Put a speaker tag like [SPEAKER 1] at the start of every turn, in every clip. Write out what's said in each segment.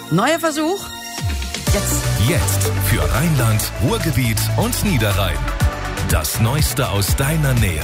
[SPEAKER 1] Neuer Versuch?
[SPEAKER 2] Jetzt für Rheinland, Ruhrgebiet und Niederrhein. Das Neueste aus deiner Nähe.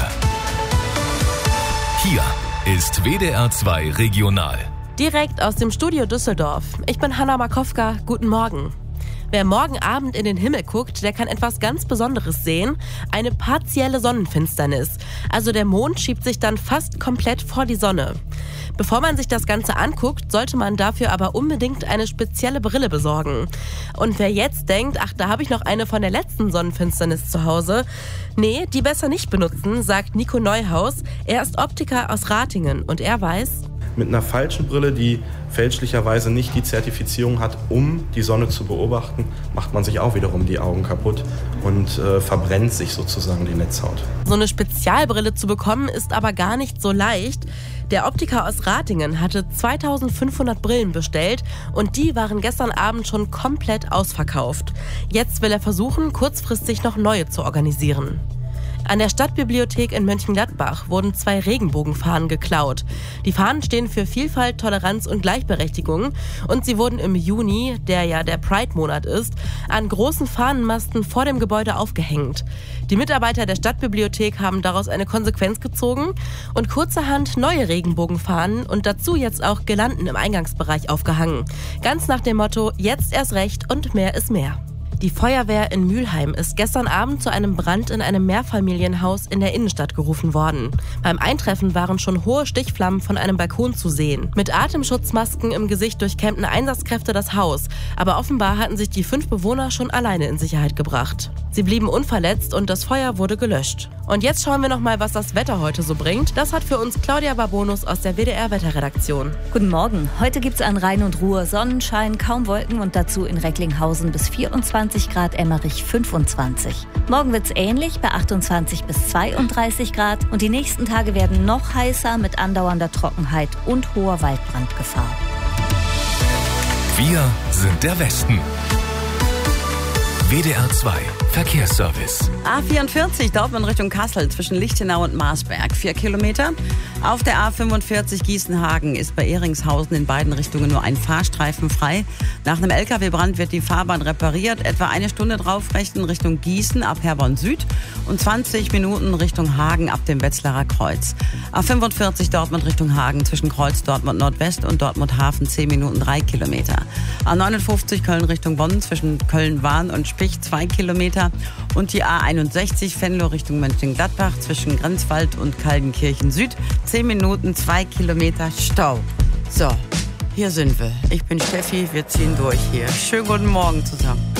[SPEAKER 2] Hier ist WDR 2 Regional.
[SPEAKER 3] Direkt aus dem Studio Düsseldorf. Ich bin Hanna Markowka. Guten Morgen. Wer morgen Abend in den Himmel guckt, der kann etwas ganz Besonderes sehen. Eine partielle Sonnenfinsternis. Also der Mond schiebt sich dann fast komplett vor die Sonne. Bevor man sich das Ganze anguckt, sollte man dafür aber unbedingt eine spezielle Brille besorgen. Und wer jetzt denkt, ach, da habe ich noch eine von der letzten Sonnenfinsternis zu Hause. Nee, die besser nicht benutzen, sagt Nico Neuhaus. Er ist Optiker aus Ratingen und er weiß:
[SPEAKER 4] Mit einer falschen Brille, die fälschlicherweise nicht die Zertifizierung hat, um die Sonne zu beobachten, macht man sich auch wiederum die Augen kaputt und verbrennt sich sozusagen die Netzhaut.
[SPEAKER 3] So eine Spezialbrille zu bekommen ist aber gar nicht so leicht. Der Optiker aus Ratingen hatte 2500 Brillen bestellt und die waren gestern Abend schon komplett ausverkauft. Jetzt will er versuchen, kurzfristig noch neue zu organisieren. An der Stadtbibliothek in Mönchengladbach wurden 2 Regenbogenfahnen geklaut. Die Fahnen stehen für Vielfalt, Toleranz und Gleichberechtigung und sie wurden im Juni, der ja der Pride-Monat ist, an großen Fahnenmasten vor dem Gebäude aufgehängt. Die Mitarbeiter der Stadtbibliothek haben daraus eine Konsequenz gezogen und kurzerhand neue Regenbogenfahnen und dazu jetzt auch Girlanden im Eingangsbereich aufgehangen. Ganz nach dem Motto: jetzt erst recht und mehr ist mehr. Die Feuerwehr in Mülheim ist gestern Abend zu einem Brand in einem Mehrfamilienhaus in der Innenstadt gerufen worden. Beim Eintreffen waren schon hohe Stichflammen von einem Balkon zu sehen. Mit Atemschutzmasken im Gesicht durchkämmten Einsatzkräfte das Haus. Aber offenbar hatten sich die 5 Bewohner schon alleine in Sicherheit gebracht. Sie blieben unverletzt und das Feuer wurde gelöscht. Und jetzt schauen wir noch mal, was das Wetter heute so bringt. Das hat für uns Claudia Barbonus aus der WDR-Wetterredaktion.
[SPEAKER 5] Guten Morgen. Heute gibt's an Rhein und Ruhr Sonnenschein, kaum Wolken und dazu in Recklinghausen bis 24 Grad, Emmerich 25. Morgen wird's ähnlich bei 28 bis 32 Grad und die nächsten Tage werden noch heißer mit andauernder Trockenheit und hoher Waldbrandgefahr.
[SPEAKER 2] Wir sind der Westen. WDR 2 Verkehrsservice.
[SPEAKER 1] A44 Dortmund Richtung Kassel zwischen Lichtenau und Marsberg 4 Kilometer. Auf der A45 Gießenhagen ist bei Ehringshausen in beiden Richtungen nur ein Fahrstreifen frei. Nach einem LKW-Brand wird die Fahrbahn repariert. Etwa eine Stunde draufrechnen Richtung Gießen ab Herborn Süd und 20 Minuten Richtung Hagen ab dem Wetzlarer Kreuz. A45 Dortmund Richtung Hagen zwischen Kreuz Dortmund Nordwest und Dortmund Hafen 10 Minuten 3 Kilometer. A59 Köln Richtung Bonn zwischen Köln-Wahn und Spich 2 Kilometer. Und die A61 Venlo Richtung Mönchengladbach zwischen Grenzwald und Kaldenkirchen Süd 10 Minuten 2 Kilometer Stau. So, hier sind wir. Ich bin Steffi, wir ziehen durch hier. Schönen guten Morgen zusammen.